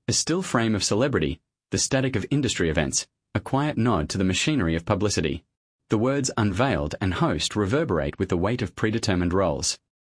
A still frame of celebrity, the static of industry events, a quiet nod to the machinery of publicity. The words unveiled and host reverberate with the weight of predetermined roles.